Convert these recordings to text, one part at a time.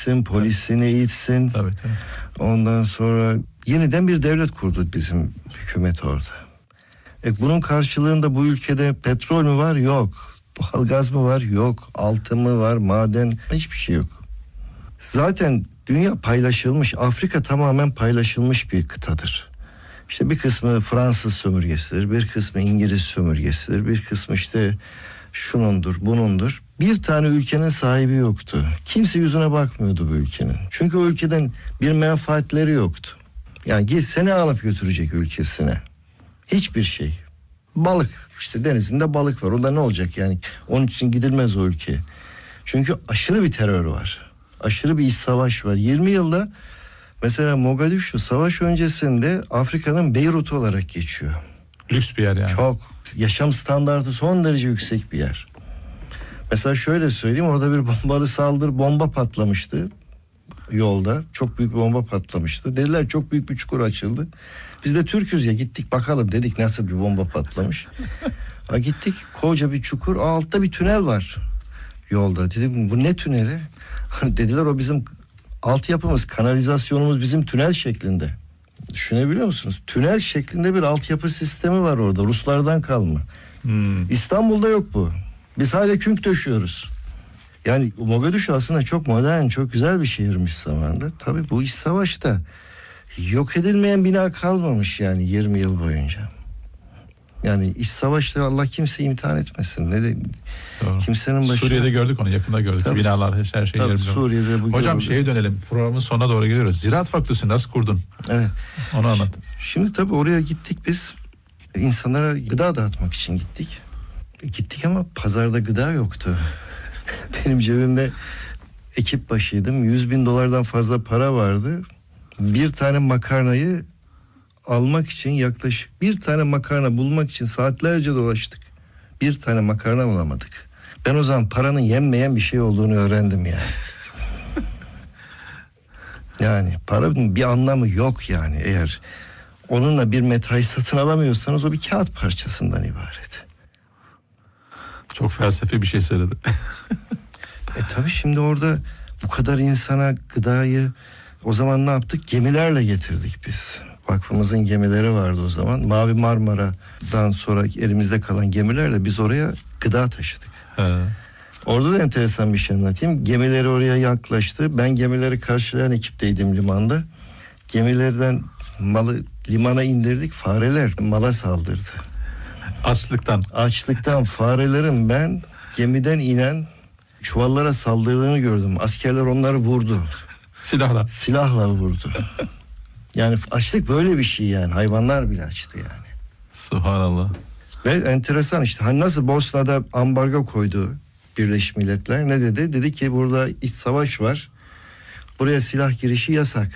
eğitsin, polisini eğitsin. Tabii. Ondan sonra yeniden bir devlet kurdu bizim hükümet orada. Bunun karşılığında bu ülkede petrol mü var? Yok. Doğalgaz mı var? Yok. Altın mı var? Maden? Hiçbir şey yok. Zaten dünya paylaşılmış. Afrika tamamen paylaşılmış bir kıtadır. İşte bir kısmı Fransız sömürgesidir, bir kısmı İngiliz sömürgesidir, bir kısmı işte şunundur, bunundur. Bir tane ülkenin sahibi yoktu. Kimse yüzüne bakmıyordu bu ülkenin. Çünkü o ülkeden bir menfaatleri yoktu. Yani seni alıp götürecek ülkesine. Hiçbir şey. Balık, işte denizinde balık var. O da ne olacak yani? Onun için gidilmez o ülkeye. Çünkü aşırı bir terör var. Aşırı bir iç savaş var. 20 yılda mesela Mogadishu savaş öncesinde Afrika'nın Beyrut'u olarak geçiyor. Lüks bir yer yani. Çok. Yaşam standartı son derece yüksek bir yer. Mesela şöyle söyleyeyim, orada bir bombalı saldırı, bomba patlamıştı yolda. Çok büyük bir bomba patlamıştı. Dediler çok büyük bir çukur açıldı. Biz de Türk'üz ya, gittik bakalım dedik nasıl bir bomba patlamış. Gittik, koca bir çukur, altta bir tünel var yolda. Dedim bu ne tüneli? Dediler o bizim altyapımız, kanalizasyonumuz bizim tünel şeklinde. Düşünebiliyor musunuz? Tünel şeklinde bir altyapı sistemi var orada. Ruslardan kalma. İstanbul'da yok bu. Biz hala künk döşüyoruz. Yani Mogadishu aslında çok modern, çok güzel bir şehirmiş zamanında. Tabii bu iç savaşta yok edilmeyen bina kalmamış yani 20 yıl boyunca. Yani iç savaşta Allah kimseyi imtihan etmesin. Kimsenin başına... Suriye'de gördük onu, yakında gördük. Tabii, binalar, her şey tabii, Suriye'de bu Hocam gördük. şeye dönelim. Programın sonuna doğru gidiyoruz. Ziraat Fakültesi nasıl kurdun? Evet. Onu anlat. Şimdi tabii oraya gittik biz. İnsanlara gıda dağıtmak için gittik. Gittik ama pazarda gıda yoktu. Benim cebimde ekip başıydım. $100.000 fazla para vardı. Bir tane makarnayı almak için yaklaşık bir tane makarna bulmak için saatlerce dolaştık. Bir tane makarna bulamadık. Ben o zaman paranın yenmeyen bir şey olduğunu öğrendim yani. Yani paranın bir anlamı yok yani, eğer onunla bir metayı satın alamıyorsanız o bir kağıt parçasından ibaret. Çok felsefi bir şey söyledi. Tabii şimdi orada bu kadar insana gıdayı o zaman ne yaptık? Gemilerle getirdik biz. Vakfımızın gemileri vardı o zaman. Mavi Marmara'dan sonra elimizde kalan gemilerle biz oraya gıda taşıdık. Orada da enteresan bir şey anlatayım. Gemileri oraya yaklaştı. Ben gemileri karşılayan ekipteydim limanda. Gemilerden malı limana indirdik. Fareler mala saldırdı. Açlıktan farelerin ben gemiden inen çuvallara saldırdığını gördüm. Askerler onları vurdu. Silahla vurdu. Yani açlık böyle bir şey yani. Hayvanlar bile açtı yani. Subhanallah. Ve enteresan işte. Hani nasıl Bosna'da ambargo koydu Birleşmiş Milletler. Ne dedi? Dedi ki burada iç savaş var. Buraya silah girişi yasak.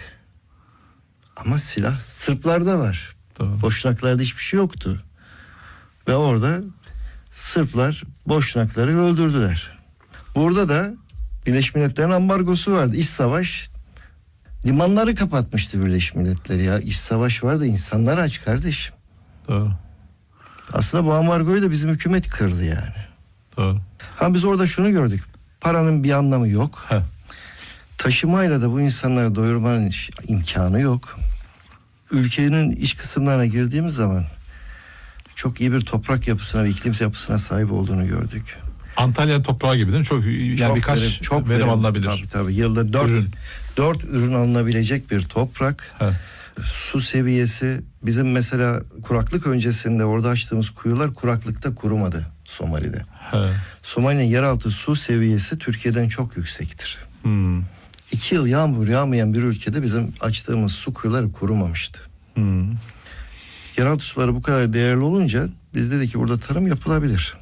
Ama silah Sırplarda var. Doğru. Boşnaklarda hiçbir şey yoktu. Ve orada Sırplar Boşnakları öldürdüler. Burada da Birleşmiş Milletler'in ambargosu vardı. İç savaş, limanları kapatmıştı Birleşmiş Milletler ya. İç savaş var da insanlar aç kardeşim. Doğru. Aslında bu ambargoyu da bizim hükümet kırdı yani. Doğru. Biz orada şunu gördük. Paranın bir anlamı yok. Taşımayla da bu insanları doyurmanın imkanı yok. Ülkenin iç kısımlarına girdiğimiz zaman çok iyi bir toprak yapısına ve iklim yapısına sahip olduğunu gördük. Antalya toprağı gibi değil mi? Çok birkaç verim alınabilir. Tabii. Yılda 4 ürün alınabilecek bir toprak. Su seviyesi, bizim mesela kuraklık öncesinde orada açtığımız kuyular kuraklıkta kurumadı Somali'de. Somali'nin yeraltı su seviyesi Türkiye'den çok yüksektir. 2 yıl yağmur yağmayan bir ülkede bizim açtığımız su kuyuları kurumamıştı. Yeraltı suları bu kadar değerli olunca biz dedik ki burada tarım yapılabilir.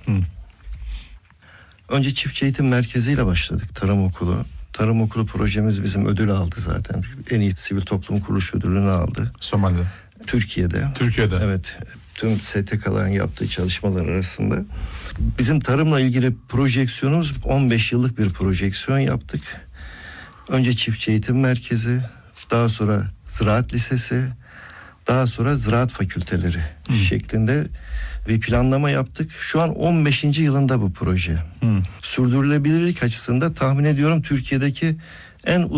Önce çiftçi eğitim merkeziyle başladık, tarım okulu. Tarım okulu projemiz bizim ödül aldı zaten. En iyi sivil toplum kuruluşu ödülünü aldı. Somali'de. Türkiye'de. Evet. Tüm STK'ların yaptığı çalışmalar arasında. Bizim tarımla ilgili projeksiyonumuz 15 yıllık bir projeksiyon yaptık. Önce çiftçi eğitim merkezi, daha sonra ziraat lisesi, daha sonra ziraat fakülteleri şeklinde bir planlama yaptık. Şu an 15. yılında bu proje. Sürdürülebilirlik açısından tahmin ediyorum Türkiye'deki en